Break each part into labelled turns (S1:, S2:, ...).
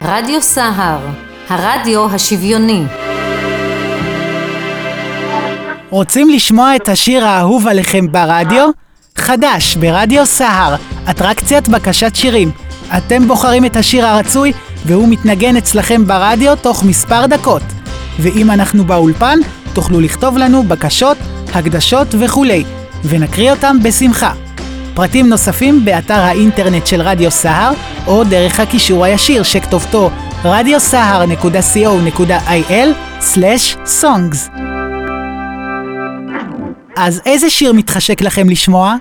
S1: רדיו סהר, הרדיו השוויוני.
S2: רוצים לשמוע את השיר האהוב עליכם ברדיו? חדש ברדיו סהר, אטרקציית בקשת שירים. אתם בוחרים את השיר הרצוי והוא מתנגן אצלכם ברדיו תוך מספר דקות. ואם אנחנו באולפן, תוכלו לכתוב לנו בקשות, הקדשות וכולי, ונקריא אותם בשמחה. פרטים נוספים באתר האינטרנט של רדיו סהר, או דרך הקישור הישיר שכתובתו radiosahar.co.il/songs. אז איזה שיר מתחשק לכם לשמוע?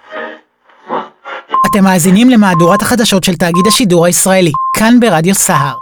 S2: אתם מאזינים למהדורת החדשות של תאגיד השידור הישראלי, כאן ברדיו סהר.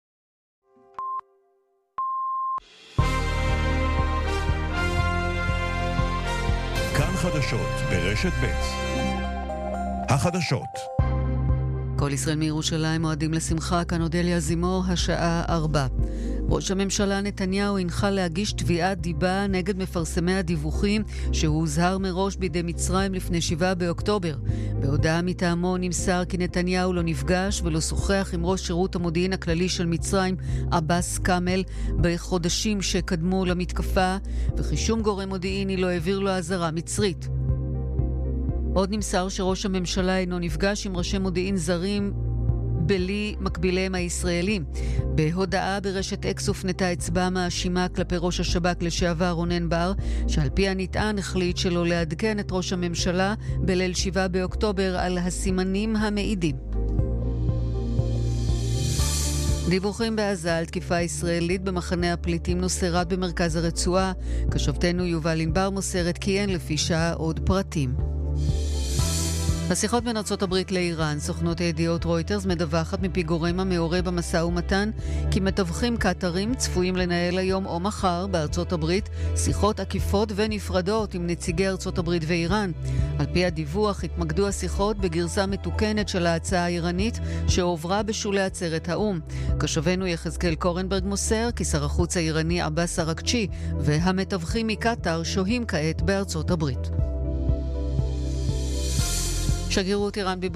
S3: כאן חדשות ברשת ב'. החדשות.
S4: כל ישראל מירושלים מועדים לשמחה, כאן אודליה זימור, השעה 4. ראש הממשלה נתניהו הנחה להגיש תביעת דיבה נגד מפרסמי הדיווחים שהוא הוזהר מראש בידי מצרים לפני 7 באוקטובר. בהודעה מטעמו נמסר כי נתניהו לא נפגש ולא שוחח עם ראש שירות המודיעין הכללי של מצרים, עבאס קאמל, בחודשים שקדמו למתקפה, וכי שום גורם מודיעיני לא העביר לו אזהרה מצרית. עוד נמסר שראש הממשלה אינו נפגש עם ראשי מודיעין זרים בלי מקביליהם הישראלים. בהודעה ברשת אקס הופנתה אצבע מאשימה כלפי ראש השב"כ לשעבר רונן בר, שעל פי הנטען החליט שלא לעדכן את ראש הממשלה בליל 7 באוקטובר על הסימנים המעידים. דיווחים בעזה על תקיפה ישראלית במחנה הפליטים נוסרת במרכז הרצועה. כשבתנו יובל ענבר מוסרת כי אין לפי שעה עוד פרטים. השיחות בין ארצות הברית לאיראן, סוכנות הידיעות רויטרס מדווחת מפי גורם המעורה במשא ומתן כי מתווכים קטרים צפויים לנהל היום או מחר בארצות הברית שיחות עקיפות ונפרדות עם נציגי ארצות הברית ואיראן. על פי הדיווח התמקדו השיחות בגרסה מתוקנת של ההצעה האיראנית שהועברה בשולי עצרת האום. כשבנו יחזקאל קורנברג מוסר כי שר החוץ האיראני עבאס אראגצ'י והמתווכים מקטר שוהים כעת בארצות הברית. שגרירות איראן